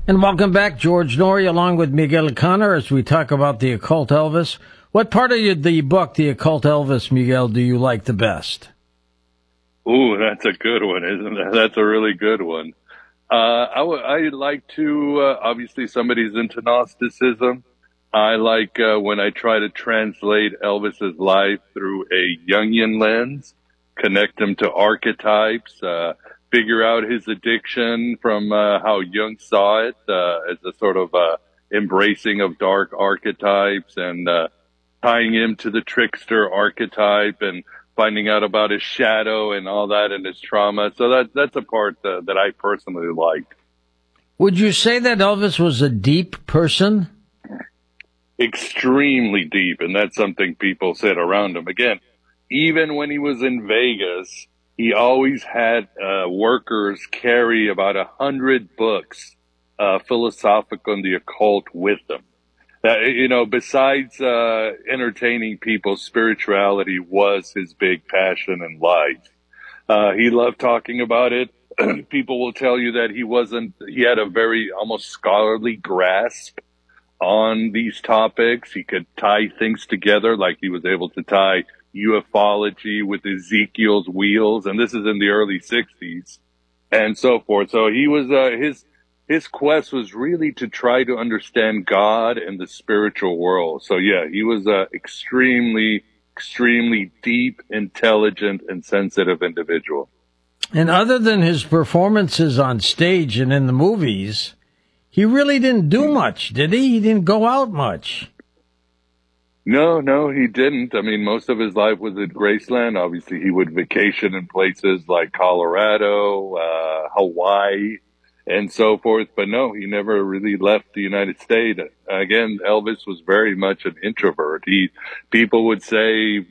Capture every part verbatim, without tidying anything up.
And welcome back, George Noory, along with Miguel Conner, as we talk about the occult Elvis. What part of your, the book, The Occult Elvis, Miguel, do you like the best? Ooh, that's a good one, isn't it? That's a really good one. Uh, I, w- I like to, uh, obviously somebody's into Gnosticism. I like uh, when I try to translate Elvis's life through a Jungian lens, connect him to archetypes, uh, figure out his addiction from uh, how Jung saw it uh, as a sort of uh, embracing of dark archetypes, and uh, tying him to the trickster archetype and finding out about his shadow and all that and his trauma. So that that's a part uh, that I personally liked. Would you say that Elvis was a deep person? Extremely deep, and that's something people said around him. Again, even when he was in Vegas, he always had uh, workers carry about a hundred books, uh, philosophical and the occult, with them. Uh, you know, besides uh, entertaining people, spirituality was his big passion in life. Uh, he loved talking about it. People will tell you that he wasn't, he had a very almost scholarly grasp on these topics. He could tie things together, like he was able to tie ufology with Ezekiel's wheels, and this is in the early sixties, and so forth. So he was, uh, his, his quest was really to try to understand God and the spiritual world. So yeah, he was a extremely, extremely deep, intelligent, and sensitive individual. And other than his performances on stage and in the movies, he really didn't do much, did he? He didn't go out much. No, no, he didn't. I mean, most of his life was at Graceland. Obviously, he would vacation in places like Colorado, uh, Hawaii, and so forth. But no, he never really left the United States. Again, Elvis was very much an introvert. He, people would say,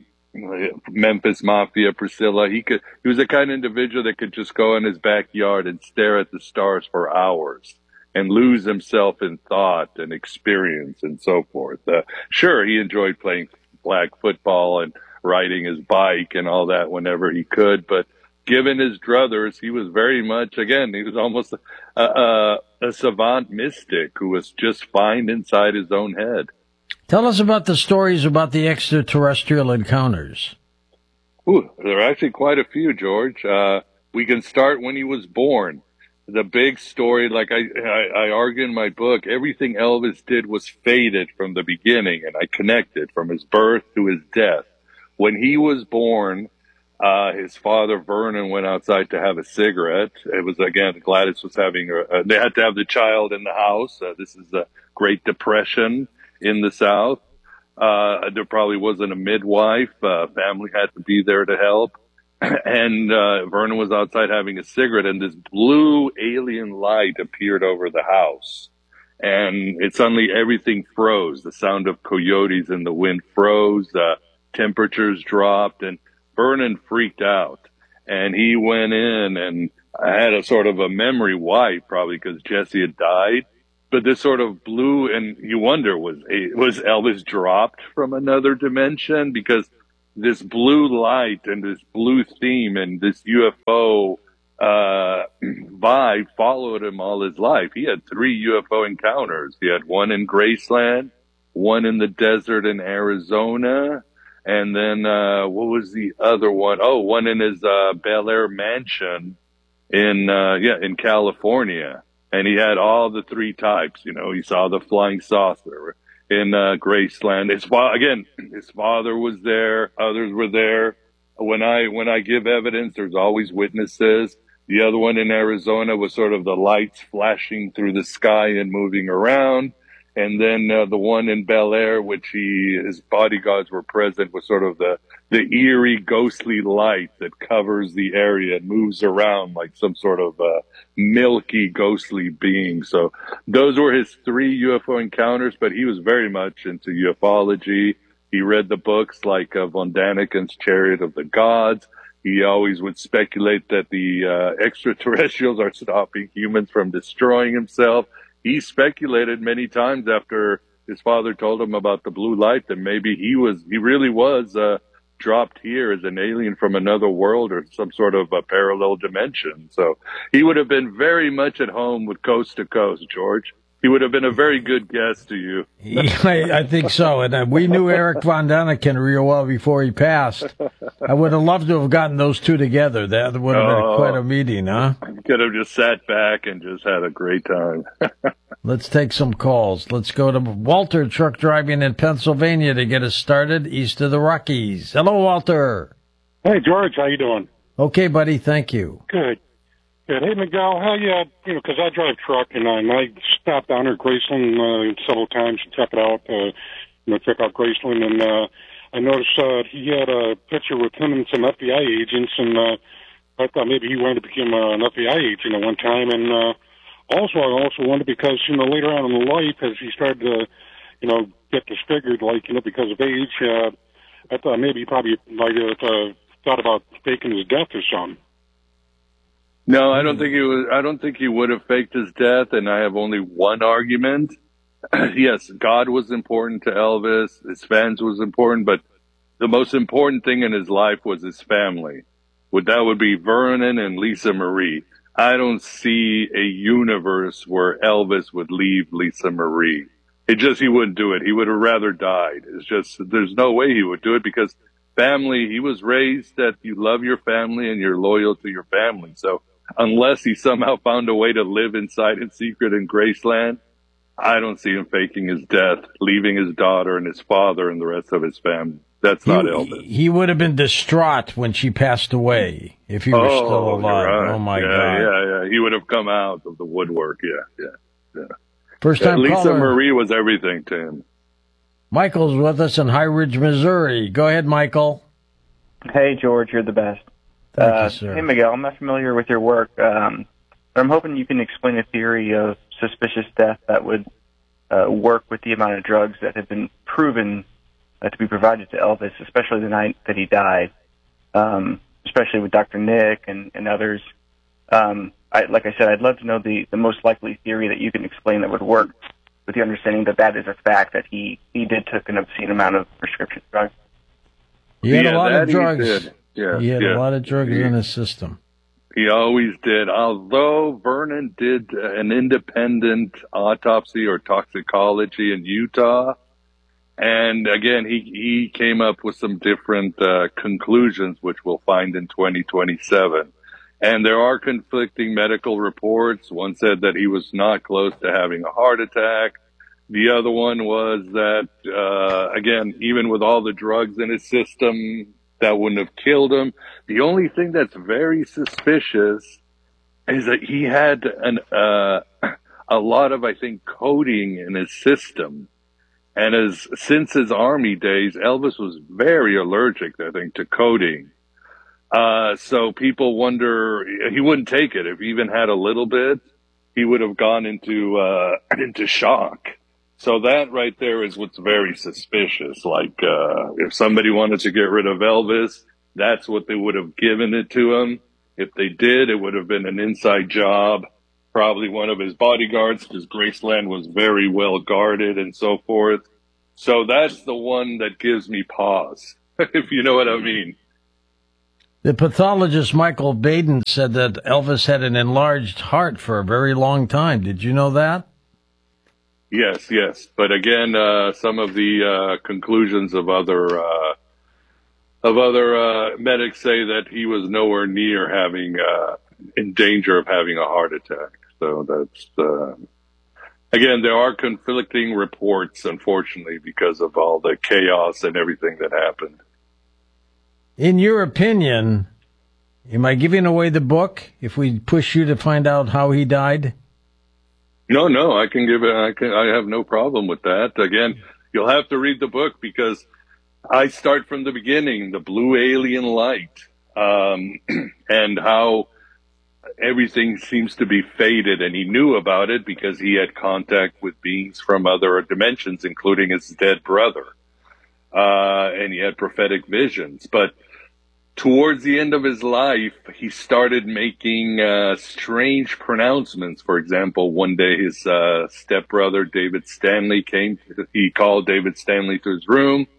Memphis Mafia, Priscilla, he could, he was the kind of individual that could just go in his backyard and stare at the stars for hours and lose himself in thought and experience and so forth. Uh, sure, he enjoyed playing flag football and riding his bike and all that whenever he could, but given his druthers, he was very much, again, he was almost a, a, a savant mystic who was just fine inside his own head. Tell us about the stories about the extraterrestrial encounters. Ooh, there are actually quite a few, George. Uh, we can start when he was born. The big story, like I, I, I argue in my book, everything Elvis did was fated from the beginning, and I connected from his birth to his death. When he was born, uh, his father, Vernon, went outside to have a cigarette. It was, again, Gladys was having, a, uh, they had to have the child in the house. Uh, this is the Great Depression in the South. Uh, there probably wasn't a midwife. Uh, family had to be there to help. And uh, Vernon was outside having a cigarette, and this blue alien light appeared over the house. And it suddenly everything froze. The sound of coyotes in the wind froze. Uh, temperatures dropped, and Vernon freaked out. And he went in and had a sort of a memory wipe, probably because Jesse had died. But this sort of blue, and you wonder, was was Elvis dropped from another dimension? Because this blue light and this blue theme and this U F O uh, vibe followed him all his life. He had three U F O encounters. He had one in Graceland, one in the desert in Arizona, and then uh, what was the other one? Oh, one in his uh, Bel Air mansion in uh, yeah in California. And he had all the three types. You know, he saw the flying saucer in uh, Graceland. His fa- again, his father was there. Others were there. When I when I give evidence, there's always witnesses. The other one in Arizona was sort of the lights flashing through the sky and moving around. And then uh, the one in Bel Air, which he his bodyguards were present, was sort of the the eerie, ghostly light that covers the area and moves around like some sort of uh, milky, ghostly being. So those were his three U F O encounters, but he was very much into ufology. He read the books like uh, von Daniken's Chariot of the Gods. He always would speculate that the uh, extraterrestrials are stopping humans from destroying himself. He speculated many times after his father told him about the blue light that maybe he was, he really was uh, dropped here as an alien from another world or some sort of a parallel dimension. So he would have been very much at home with Coast to Coast, George. He would have been a very good guest to you. I, I think so. And uh, we knew Eric Von Daniken real well before he passed. I would have loved to have gotten those two together. That would have been Oh. quite a meeting, huh? Could have just sat back and just had a great time. Let's take some calls. Let's go to Walter, truck driving in Pennsylvania, to get us started east of the Rockies. Hello, Walter. Hey, George, how you doing? Okay, buddy. Thank you. Good. Good. Hey, Miguel, how you, uh, you know, 'cause I drive truck, and, uh, and I stopped down at Graceland uh, several times to check it out, uh, you know, check out Graceland, and uh, I noticed uh, he had a picture with him and some F B I agents, and uh, I thought maybe he wanted to become uh, an F B I agent at one time, and uh, also I also wondered because, you know, later on in life, as he started to, you know, get disfigured, like, you know, because of age, uh, I thought maybe he probably like uh, thought about faking his death or something. No, I don't think he was. I don't think he would have faked his death. And I have only one argument. Yes, God was important to Elvis. His fans was important, but the most important thing in his life was his family. Would that would be Vernon and Lisa Marie. I don't see a universe where Elvis would leave Lisa Marie. It just he wouldn't do it. He would have rather died. It's just there's no way he would do it because family. He was raised that you love your family and you're loyal to your family. So unless he somehow found a way to live inside in secret in Graceland, I don't see him faking his death, leaving his daughter and his father and the rest of his family. That's not he, Elvis. He would have been distraught when she passed away if he were oh, still alive. Right. Oh, my yeah, God. Yeah, yeah. He would have come out of the woodwork. Yeah, yeah, yeah. First time yeah, Lisa caller. Marie was everything to him. Michael's with us in High Ridge, Missouri. Go ahead, Michael. Hey, George, you're the best. Thank uh, you, sir. Hey, Miguel, I'm not familiar with your work, um, but I'm hoping you can explain a theory of suspicious death that would uh, work with the amount of drugs that have been proven uh, to be provided to Elvis, especially the night that he died, um, especially with Doctor Nick and, and others. Um, I, like I said, I'd love to know the, the most likely theory that you can explain that would work with the understanding that that is a fact, that he, he did took an obscene amount of prescription drugs. He had yeah, a lot that of he drugs. did. Yeah, he had yeah. a lot of drugs he, in his system. He always did. Although Vernon did an independent autopsy or toxicology in Utah, and again, he, he came up with some different uh, conclusions, which we'll find in twenty twenty-seven. And there are conflicting medical reports. One said that he was not close to having a heart attack. The other one was that, uh, again, even with all the drugs in his system, that wouldn't have killed him. The only thing that's very suspicious is that he had an, uh, a lot of, I think, codeine in his system. And as, since his army days, Elvis was very allergic, I think, to codeine. Uh, so people wonder, he wouldn't take it. If he even had a little bit, he would have gone into, uh, into shock. So that right there is what's very suspicious. Like, uh, if somebody wanted to get rid of Elvis, that's what they would have given it to him. If they did, it would have been an inside job, probably one of his bodyguards, because Graceland was very well guarded and so forth. So that's the one that gives me pause, if you know what I mean. The pathologist Michael Baden said that Elvis had an enlarged heart for a very long time. Did you know that? Yes, yes. But again, uh, some of the uh, conclusions of other uh, of other uh, medics say that he was nowhere near having uh, in danger of having a heart attack. So that's uh, again, there are conflicting reports, unfortunately, because of all the chaos and everything that happened. In your opinion, am I giving away the book if we push you to find out how he died? No, no, I can give it. I can. I have no problem with that. Again, you'll have to read the book because I start from the beginning, the blue alien light, um, and how everything seems to be faded. And he knew about it because he had contact with beings from other dimensions, including his dead brother, uh, and he had prophetic visions. But towards the end of his life, he started making uh, strange pronouncements. For example, one day his uh, stepbrother, David Stanley, came. To, he called David Stanley to his room,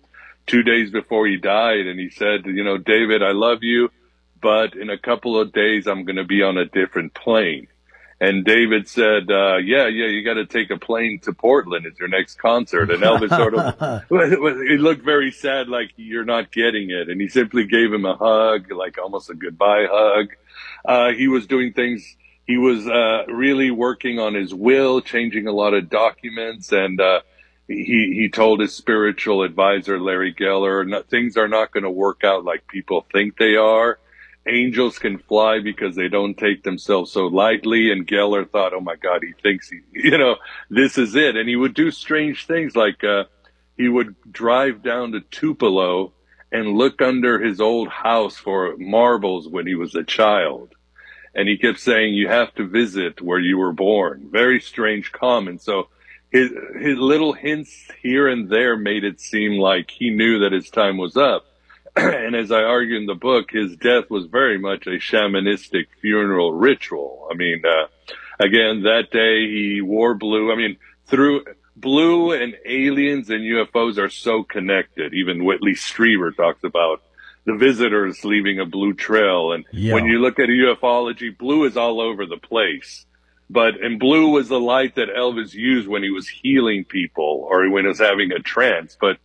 two days before he died, and he said, you know, David, I love you, but in a couple of days I'm going to be on a different plane. And David said, uh, yeah, yeah, you got to take a plane to Portland. It's your next concert. And Elvis sort of, he looked very sad, like you're not getting it. And he simply gave him a hug, like almost a goodbye hug. Uh, he was doing things, he was, uh, really working on his will, changing a lot of documents. And, uh, he, he told his spiritual advisor, Larry Geller, no, things are not going to work out like people think they are. Angels can fly because they don't take themselves so lightly. And Geller thought, oh my God, he thinks he, you know, this is it. And he would do strange things like, uh, he would drive down to Tupelo and look under his old house for marbles when he was a child. And he kept saying, you have to visit where you were born. Very strange comment. So his, his little hints here and there made it seem like he knew that his time was up. And as I argue in the book, his death was very much a shamanistic funeral ritual. I mean, uh, again, that day he wore blue. I mean, through blue and aliens and U F Os are so connected. Even Whitley Strieber talks about the visitors leaving a blue trail. And yeah. when you look at ufology, blue is all over the place. But, and blue was the light that Elvis used when he was healing people or when he was having a trance. But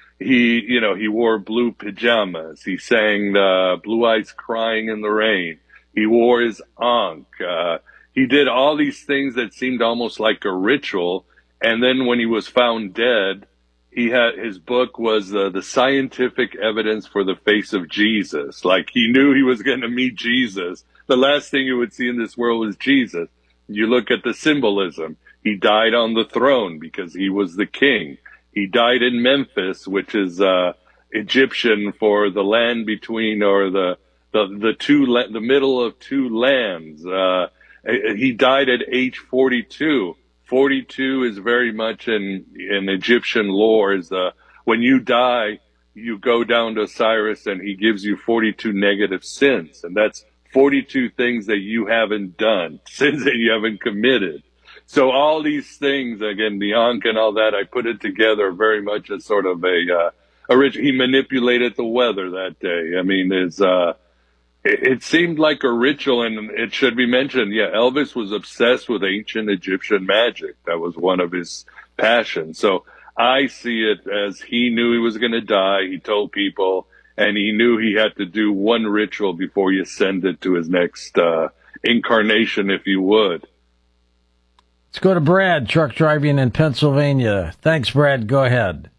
he, you know, he wore blue pajamas. He sang uh, Blue Eyes Crying in the Rain. He wore his ankh. Uh, he did all these things that seemed almost like a ritual. And then when he was found dead, he had, his book was uh, The Scientific Evidence for the Face of Jesus. Like he knew he was going to meet Jesus. The last thing you would see in this world was Jesus. You look at the symbolism. He died on the throne because he was the king. He died in Memphis, which is uh, Egyptian for the land between, or the the the two the middle of two lands. Uh, he died at age forty-two. forty-two is very much in in Egyptian lore. Is uh, when you die, you go down to Osiris, and he gives you forty-two negative sins, and that's forty-two things that you haven't done, sins that you haven't committed. So all these things, again, the Ankh and all that, I put it together very much as sort of a, uh, a he manipulated the weather that day. I mean, it's, uh, it, it seemed like a ritual, and it should be mentioned, yeah, Elvis was obsessed with ancient Egyptian magic. That was one of his passions. So I see it as he knew he was going to die. He told people, and he knew he had to do one ritual before he ascended to his next, uh, incarnation, if you would. Let's go to Brad, truck driving in Pennsylvania. Thanks, Brad. Go ahead.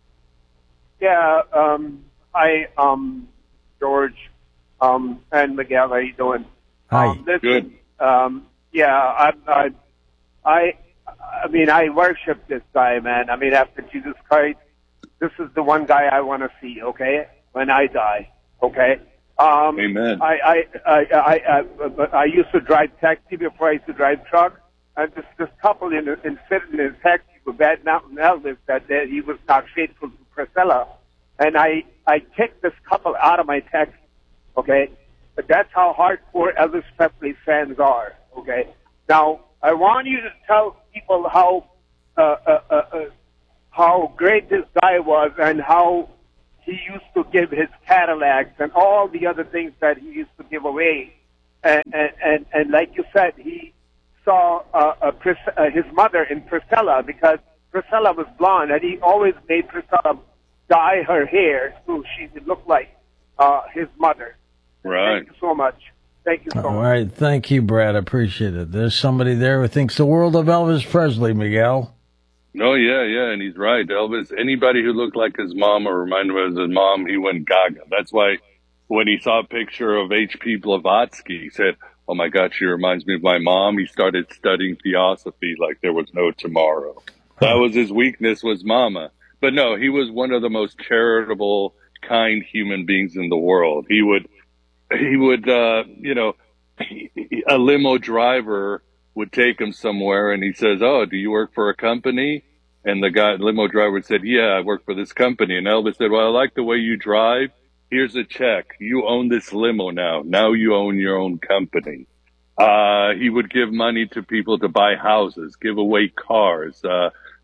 Yeah, um, hi, um, George, um, and Miguel. How you doing? Hi. Um, listen, Good. Um, yeah, I, I, I, I mean, I worship this guy, man. I mean, after Jesus Christ, this is the one guy I want to see. Okay, when I die. Okay. Um, Amen. I, I, I, I, I, I used to drive taxi before I used to drive truck. And this, this couple in, in sitting in his taxi with Bad Mountain Elvis that, that he was not faithful to Priscilla. And I, I kicked this couple out of my taxi, okay? But that's how hardcore Elvis Presley fans are, okay? Now, I want you to tell people how, uh, uh, uh, uh, how great this guy was and how he used to give his Cadillacs and all the other things that he used to give away. And, and, and, and like you said, he saw uh, uh, Pris- uh, his mother in Priscilla because Priscilla was blonde, and he always made Priscilla dye her hair so she would look like uh, his mother. Right. Thank you so much. Thank you so All much. right. Thank you, Brad. I appreciate it. There's somebody there who thinks the world of Elvis Presley, Miguel. No, yeah, yeah, and he's right. Elvis, anybody who looked like his mom or reminded him of his mom, he went gaga. That's why when he saw a picture of H P Blavatsky, he said, oh my God, she reminds me of my mom. He started studying theosophy like there was no tomorrow. That was his weakness, was mama. But no, he was one of the most charitable, kind human beings in the world. He would, he would, uh, you know, a limo driver would take him somewhere and he says, oh, do you work for a company? And the guy, the limo driver said, yeah, I work for this company. And Elvis said, well, I like the way you drive. Here's a check. You own this limo now. Now you own your own company. Uh, he would give money to people to buy houses, give away cars, uh,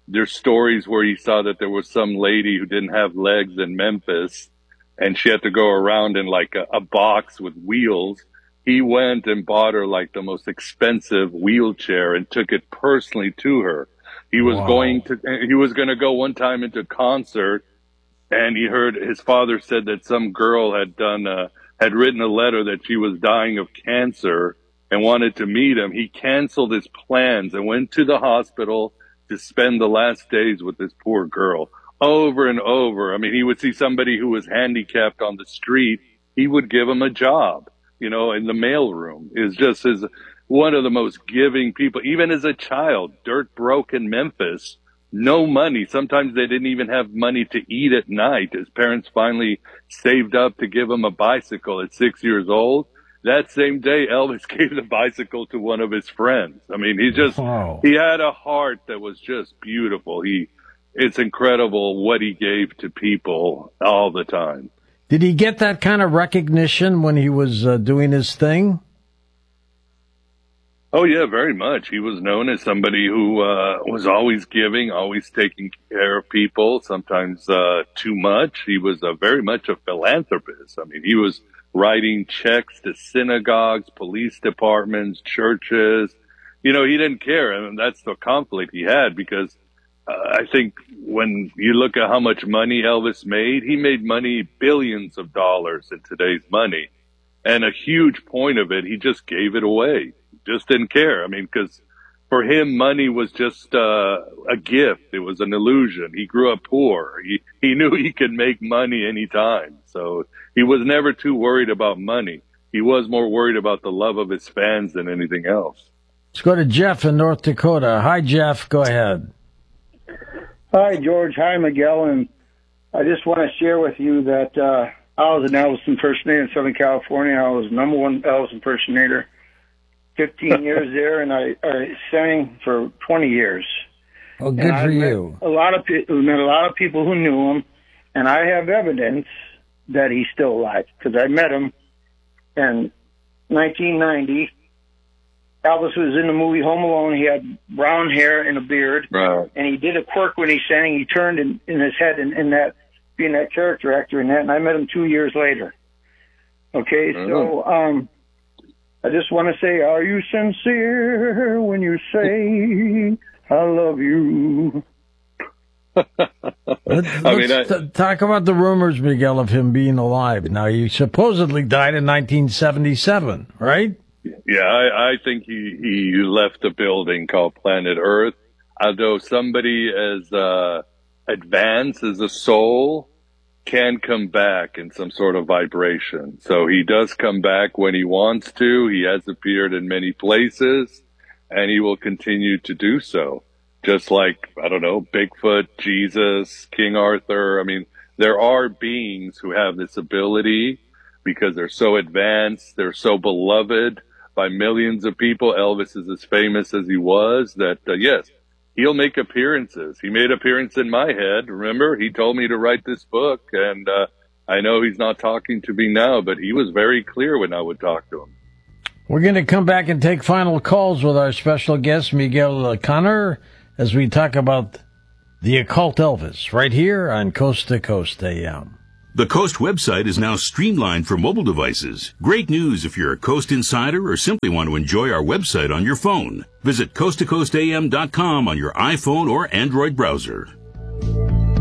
there's stories where he saw that there was some lady who didn't have legs in Memphis, and she had to go around in like a, a box with wheels. He went and bought her like the most expensive wheelchair and took it personally to her. He was Wow. going to, he was going to go one time into concert, and he heard his father said that some girl had done, uh, had written a letter that she was dying of cancer and wanted to meet him. He canceled his plans and went to the hospital to spend the last days with this poor girl over and over. I mean, he would see somebody who was handicapped on the street. He would give him a job, you know, in the mailroom. Is just his, one of the most giving people, even as a child, dirt broke in Memphis, no money. Sometimes they didn't even have money to eat at night. His parents finally saved up to give him a bicycle at six years old. That same day, Elvis gave the bicycle to one of his friends. I mean, he just, Wow. he had a heart that was just beautiful. He, it's incredible what he gave to people all the time. Did he get that kind of recognition when he was uh, doing his thing? Oh, yeah, very much. He was known as somebody who uh, was always giving, always taking care of people, sometimes uh, too much. He was uh, very much a philanthropist. I mean, he was writing checks to synagogues, police departments, churches. You know, he didn't care. I mean, that's the conflict he had, because uh, I think when you look at how much money Elvis made, he made money, billions of dollars in today's money. And a huge point of it, he just gave it away. Just didn't care. I mean, because for him, money was just uh, a gift. It was an illusion. He grew up poor. He he knew he could make money anytime. So he was never too worried about money. He was more worried about the love of his fans than anything else. Let's go to Jeff in North Dakota. Hi, Jeff. Go ahead. Hi, George. Hi, Miguel. And I just want to share with you that uh, I was an Elvis impersonator in Southern California. I was number one Elvis impersonator. fifteen years there, and I, I sang for twenty years. Oh, good and for I you. Met a lot of pe- met a lot of people who knew him, and I have evidence that he's still alive because I met him in nineteen ninety. Elvis was in the movie Home Alone. He had brown hair and a beard, Right. and he did a quirk when he sang. He turned in, in his head in, in that being that character actor in that, and I met him two years later. Okay, Mm-hmm. so um. I just want to say, are you sincere when you say, I love you? Let's, I mean, let's I- t- talk about the rumors, Miguel, of him being alive. Now, he supposedly died in nineteen seventy-seven, right? Yeah, I, I think he, he left a building called Planet Earth. Although somebody as uh, advanced as a soul can come back in some sort of vibration. So he does come back when he wants to. He has appeared in many places, and he will continue to do so. Just like, I don't know, Bigfoot, Jesus, King Arthur. I mean, there are beings who have this ability because they're so advanced, they're so beloved by millions of people. Elvis is as famous as he was that, uh, yes, he'll make appearances. He made appearance in my head. Remember, he told me to write this book, and uh, I know he's not talking to me now, but he was very clear when I would talk to him. We're going to come back and take final calls with our special guest, Miguel Conner, as we talk about the occult Elvis, right here on Coast to Coast A M. The Coast website is now streamlined for mobile devices. Great news if you're a Coast insider or simply want to enjoy our website on your phone. Visit coast to coast a m dot com on your iPhone or Android browser.